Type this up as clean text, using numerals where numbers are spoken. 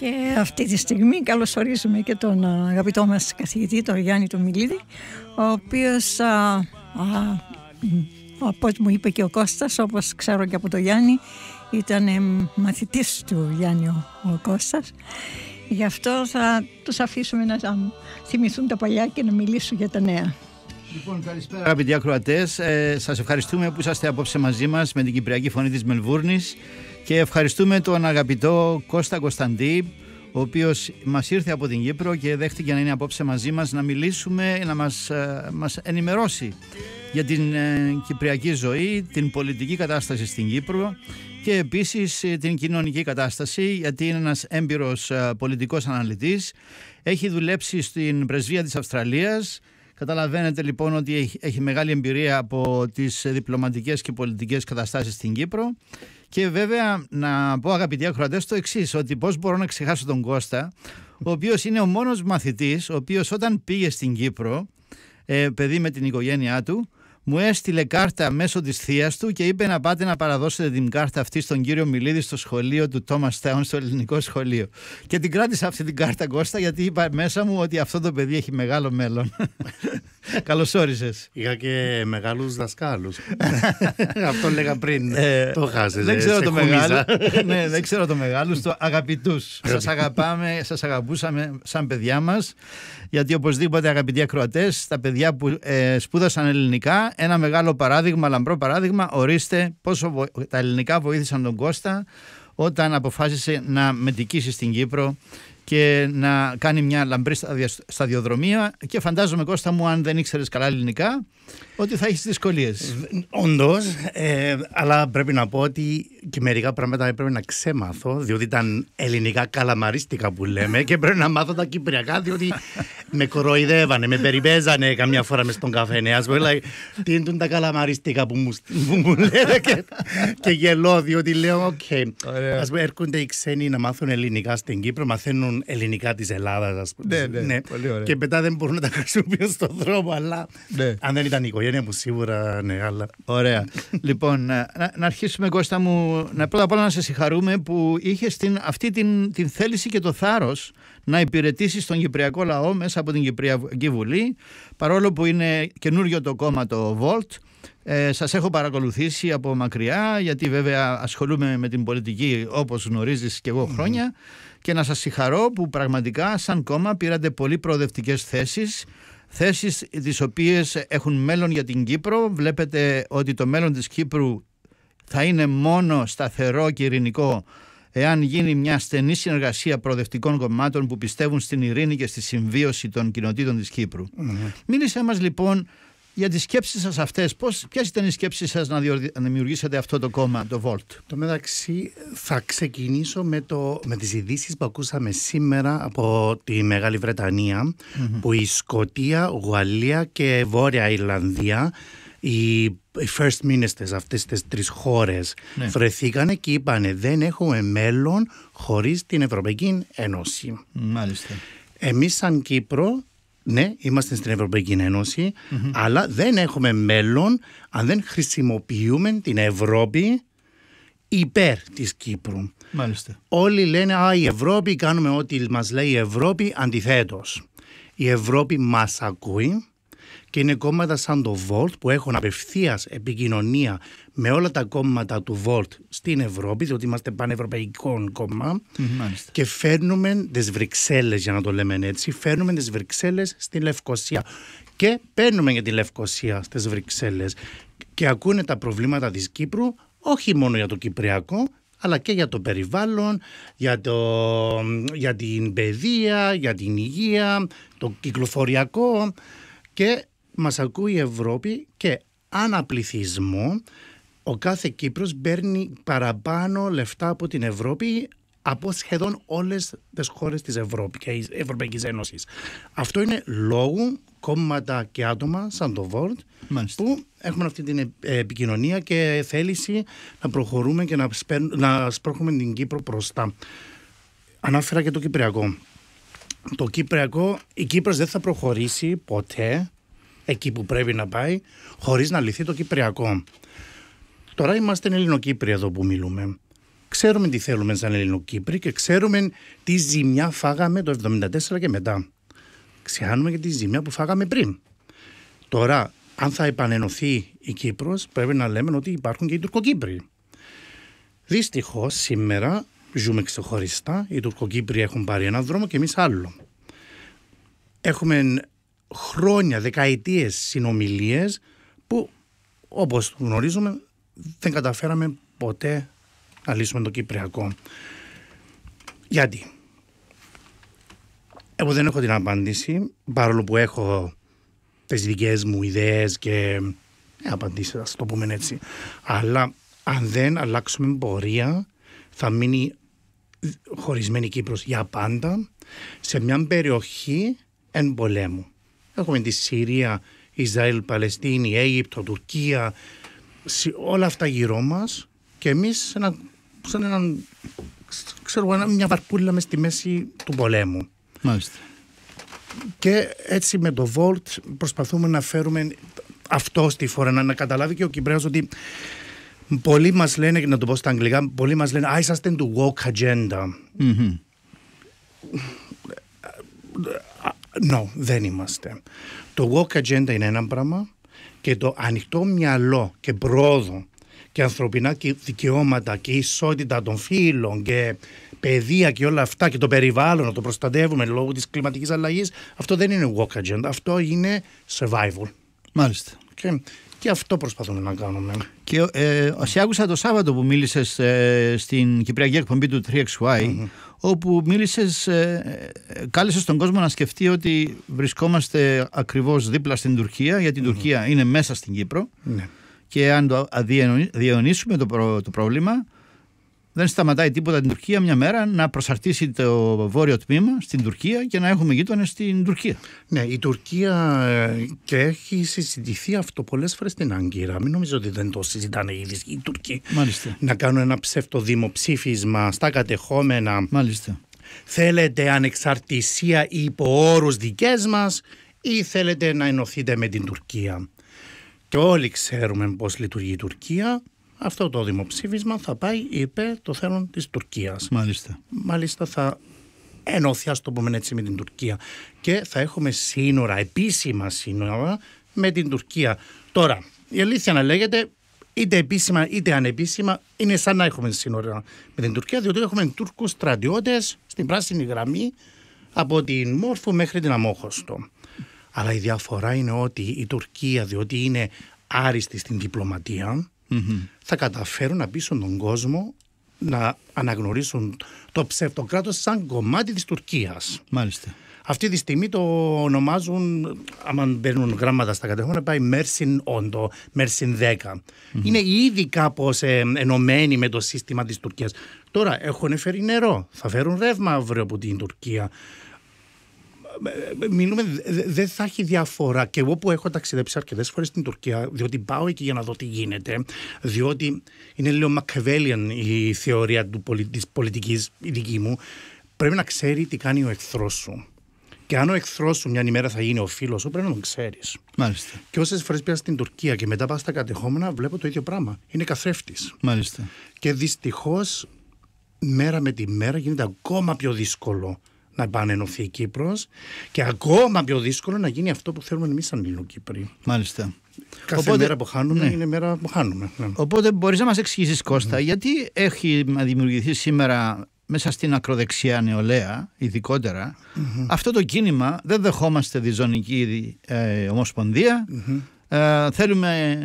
Και αυτή τη στιγμή καλωσορίζουμε και τον αγαπητό μας καθηγητή, τον Γιάννη τον Μιλίδη, ο οποίος, όπως μου είπε και ο Κώστας, όπως ξέρω και από τον Γιάννη, ήταν μαθητής του Γιάννη ο Κώστας. Γι' αυτό θα τους αφήσουμε να θυμηθούν τα παλιά και να μιλήσουν για τα νέα. Λοιπόν, καλησπέρα αγαπητοί ακροατές. Σας ευχαριστούμε που είσαστε απόψε μαζί μας με την Κυπριακή Φωνή της Μελβούρνης και ευχαριστούμε τον αγαπητό Κώστα Κωνσταντή, ο οποίος μας ήρθε από την Κύπρο και δέχτηκε να είναι απόψε μαζί μας, να μιλήσουμε, να μας ενημερώσει για την κυπριακή ζωή, την πολιτική κατάσταση στην Κύπρο και επίσης την κοινωνική κατάσταση, γιατί είναι ένας έμπειρος πολιτικός αναλυτής. Έχει δουλέψει στην πρεσβεία της Αυστραλίας. Καταλαβαίνετε λοιπόν ότι έχει μεγάλη εμπειρία από τις διπλωματικές και πολιτικές καταστάσεις στην Κύπρο. Και βέβαια να πω αγαπητοί ακροατές το εξής, ότι πώς μπορώ να ξεχάσω τον Κώστα, ο οποίος είναι ο μόνος μαθητής, ο οποίος όταν πήγε στην Κύπρο, παιδί με την οικογένειά του, μου έστειλε κάρτα μέσω της θείας του και είπε να πάτε να παραδώσετε την κάρτα αυτή στον κύριο Μιλίδη στο σχολείο του Τόμας Τάουν, στο ελληνικό σχολείο. Και την κράτησα αυτή την κάρτα, Κώστα, γιατί είπα μέσα μου ότι αυτό το παιδί έχει μεγάλο μέλλον. Καλώς όρισες. Είχα και μεγάλους δασκάλους. Αυτό λέγα πριν. Το χάσες. Δεν ξέρω το μεγάλο. Ναι, δεν ξέρω το μεγάλο. Το αγαπητούς. Σας αγαπάμε, σας αγαπούσαμε σαν παιδιά μας. Γιατί οπωσδήποτε αγαπητοί ακροατές, τα παιδιά που σπούδασαν ελληνικά, ένα μεγάλο παράδειγμα, λαμπρό παράδειγμα, ορίστε πόσο τα ελληνικά βοήθησαν τον Κώστα όταν αποφάσισε να μετικήσει στην Κύπρο και να κάνει μια λαμπρή σταδιοδρομία. Και φαντάζομαι, Κώστα μου, αν δεν ήξερες καλά ελληνικά, ότι θα έχεις δυσκολίες. Όντως, αλλά πρέπει να πω ότι και μερικά πράγματα έπρεπε να ξέμαθω, διότι ήταν ελληνικά καλαμαρίστικα που λέμε και πρέπει να μάθω τα κυπριακά, διότι με κοροϊδεύανε, με περιπέζανε καμιά φορά μες στον καφέ. Ας πούμε, τι είναι τα καλαμαρίστικα που μου λέτε και γελώ, διότι λέω, ας πούμε, έρχονται οι ξένοι να μάθουν ελληνικά στην Κύπρο, μαθαίνουν ελληνικά της Ελλάδας, ας πούμε. Ναι, πολύ ωραία. Και μετά δεν μπορούν να τα χρησιμοποιούν στον δρόμο, αλλά αν δεν ήταν η οικογένεια μου σίγουρα, ναι, αλλά... Ωραία. Λοιπόν, να αρχίσουμε, Κώστα μου, πρώτα απ' όλα να σε συγχαρούμε που είχες αυτή την θέληση και το θάρρος να υπηρετήσεις τον κυπριακό λαό μέσα από την Κυπριακή Βουλή, παρόλο που είναι καινούριο το κόμμα το Volt. Σας έχω παρακολουθήσει από μακριά, γιατί βέβαια ασχολούμαι με την πολιτική όπως γνωρίζεις και εγώ χρόνια, και να σας συγχαρώ που πραγματικά σαν κόμμα πήρατε πολύ προοδευτικές θέσεις τις οποίες έχουν μέλλον για την Κύπρο. Βλέπετε ότι το μέλλον της Κύπρου θα είναι μόνο σταθερό και ειρηνικό εάν γίνει μια στενή συνεργασία προοδευτικών κομμάτων που πιστεύουν στην ειρήνη και στη συμβίωση των κοινοτήτων της Κύπρου. Μίλησέ μας λοιπόν για τις σκέψεις σας αυτές. Ποιες ήταν οι σκέψεις σας να δημιουργήσετε αυτό το κόμμα, το Volt? Το μεταξύ θα ξεκινήσω με τις ειδήσεις που ακούσαμε σήμερα από τη Μεγάλη Βρετανία, που η Σκωτία, Γαλλία και Βόρεια Ιρλανδία, οι first ministers αυτές τις τρεις χώρες, βρεθήκανε και είπανε δεν έχουμε μέλλον χωρίς την Ευρωπαϊκή Ένωση. Μάλιστα. Εμείς σαν Κύπρο, ναι, είμαστε στην Ευρωπαϊκή Ένωση, αλλά δεν έχουμε μέλλον αν δεν χρησιμοποιούμε την Ευρώπη υπέρ της Κύπρου. Μάλιστα. Όλοι λένε η Ευρώπη, κάνουμε ό,τι μας λέει η Ευρώπη. Αντιθέτως, η Ευρώπη μας ακούει και είναι κόμματα σαν το Volt που έχουν απευθείας επικοινωνία με όλα τα κόμματα του Volt στην Ευρώπη, διότι είμαστε πανευρωπαϊκό κόμμα, και φέρνουμε τις Βρυξέλλες, για να το λέμε έτσι, φέρνουμε τις Βρυξέλλες στη Λευκοσία και παίρνουμε για τη Λευκοσία στις Βρυξέλλες και ακούνε τα προβλήματα της Κύπρου, όχι μόνο για το Κυπριακό, αλλά και για το περιβάλλον, για την παιδεία, για την υγεία, το κυκλοφοριακό, και μας ακούει η Ευρώπη και αναπληθυσμό. Ο κάθε Κύπρος παίρνει παραπάνω λεφτά από την Ευρώπη από σχεδόν όλες τις χώρες της Ευρωπαϊκής Ένωσης. Αυτό είναι λόγω κόμματα και άτομα σαν το Volt που έχουμε αυτή την επικοινωνία και θέληση να προχωρούμε και να σπρώχουμε την Κύπρο μπροστά. Ανάφερα και το Κυπριακό. Το Κυπριακό, η Κύπρος δεν θα προχωρήσει ποτέ εκεί που πρέπει να πάει χωρίς να λυθεί το Κυπριακό. Τώρα είμαστε Ελληνοκύπροι εδώ που μιλούμε. ξέρουμε τι θέλουμε σαν Ελληνοκύπροι και ξέρουμε τι ζημιά φάγαμε το 1974 και μετά. Ξεχνάμε και τη ζημιά που φάγαμε πριν. Τώρα, αν θα επανενωθεί η Κύπρος, πρέπει να λέμε ότι υπάρχουν και οι Τουρκοκύπροι. Δυστυχώς, σήμερα ζούμε ξεχωριστά. Οι Τουρκοκύπροι έχουν πάρει έναν δρόμο και εμείς άλλο. Έχουμε χρόνια, δεκαετίες συνομιλίες που, όπως γνωρίζουμε, δεν καταφέραμε ποτέ να λύσουμε το Κυπριακό. Γιατί? Εγώ δεν έχω την απάντηση, παρόλο που έχω τις δικές μου ιδέες και απαντήσεις, ας το πούμε έτσι. Αλλά αν δεν αλλάξουμε πορεία, θα μείνει χωρισμένη Κύπρος για πάντα σε μια περιοχή εν πολέμου. Έχουμε τη Συρία, Ισραήλ, Παλαιστίνη, Αίγυπτο, Τουρκία, όλα αυτά γύρω μας και εμείς μια βαρκούλα μες στη μέση του πολέμου. Μάλιστα. Και έτσι με το Volt προσπαθούμε να φέρουμε αυτό στη φορά, να καταλάβει και ο Κυπρέος ότι πολλοί μας λένε, να το πω στα αγγλικά, πολλοί μας λένε είσαστε του woke agenda. Mm-hmm. No, δεν είμαστε. Το woke agenda είναι ένα πράγμα και το ανοιχτό μυαλό και πρόοδο και ανθρωπινά δικαιώματα και ισότητα των φύλων και παιδεία και όλα αυτά και το περιβάλλον να το προστατεύουμε λόγω της κλιματικής αλλαγής, αυτό δεν είναι woke agenda, αυτό είναι survival. Μάλιστα. Και αυτό προσπαθούμε να κάνουμε. Και σε άκουσα το Σάββατο που μίλησες στην Κυπριακή εκπομπή του 3XY, όπου μίλησες, κάλεσες τον κόσμο να σκεφτεί ότι βρισκόμαστε ακριβώς δίπλα στην Τουρκία, γιατί η Τουρκία είναι μέσα στην Κύπρο. Ναι. Και αν το διαιωνίσουμε το πρόβλημα, δεν σταματάει τίποτα την Τουρκία μια μέρα να προσαρτήσει το βόρειο τμήμα στην Τουρκία και να έχουμε γείτονες στην Τουρκία. Ναι, η Τουρκία και έχει συζητηθεί αυτό πολλές φορές στην Άγκυρα. Μην νομίζω ότι δεν το συζητάνε ήδη οι Τούρκοι. Μάλιστα. Να κάνουν ένα ψευτοδημοψήφισμα στα κατεχόμενα. Μάλιστα. Θέλετε ανεξαρτησία υπό όρους δικές μας ή θέλετε να ενωθείτε με την Τουρκία? Και όλοι ξέρουμε πώς λειτουργεί η Τουρκία. Αυτό το δημοψήφισμα θα πάει υπέρ το θέλον της Τουρκίας. Μάλιστα θα ενωθεί, ας το πούμε έτσι, με την Τουρκία. Και θα έχουμε σύνορα, επίσημα σύνορα με την Τουρκία. Τώρα, η αλήθεια να λέγεται, είτε επίσημα είτε ανεπίσημα, είναι σαν να έχουμε σύνορα με την Τουρκία, διότι έχουμε Τούρκους στρατιώτες στην πράσινη γραμμή από την Μόρφου μέχρι την Αμόχωστο. Αλλά η διαφορά είναι ότι η Τουρκία, διότι είναι άριστη στην διπλωματία, θα καταφέρουν να πείσουν τον κόσμο να αναγνωρίσουν το ψευτοκράτος σαν κομμάτι της Τουρκίας. Μάλιστα. Αυτή τη στιγμή το ονομάζουν, άμα μπαίνουν γράμματα στα κατεχόμενα, πάει Μέρσιν Όντο, Μέρσιν 10. Είναι ήδη κάπως ενωμένοι με το σύστημα της Τουρκίας. Τώρα έχουν φέρει νερό, θα φέρουν ρεύμα αύριο από την Τουρκία. Μιλούμε, δεν θα έχει διαφορά. Και εγώ που έχω ταξιδέψει αρκετές φορές στην Τουρκία, διότι πάω εκεί για να δω τι γίνεται, διότι είναι λίγο Μακεβέλιαν η θεωρία της πολιτικής, η δική μου, πρέπει να ξέρει τι κάνει ο εχθρός σου. Και αν ο εχθρός σου μια ημέρα θα γίνει ο φίλος σου, πρέπει να τον ξέρεις. Μάλιστα. Και όσες φορές πήγα στην Τουρκία και μετά πάω στα κατεχόμενα, βλέπω το ίδιο πράγμα. Είναι καθρέφτης. Μάλιστα. Και δυστυχώς, μέρα με τη μέρα γίνεται ακόμα πιο δύσκολο να επανενωθεί η Κύπρος και ακόμα πιο δύσκολο να γίνει αυτό που θέλουμε εμείς σαν Ελληνοκύπροι. Μάλιστα. Κάθε μέρα που χάνουμε είναι μέρα που χάνουμε. Ναι. Οπότε μπορείς να μας εξηγήσεις, Κώστα, γιατί έχει δημιουργηθεί σήμερα μέσα στην ακροδεξιά νεολαία, ειδικότερα, αυτό το κίνημα? Δεν δεχόμαστε διζωνική ομοσπονδία. Θέλουμε